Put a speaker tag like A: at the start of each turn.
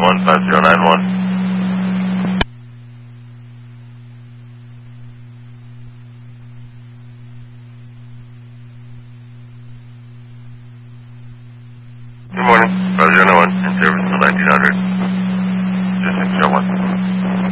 A: 5091. Good morning, 5091, in service till 1900. 2601.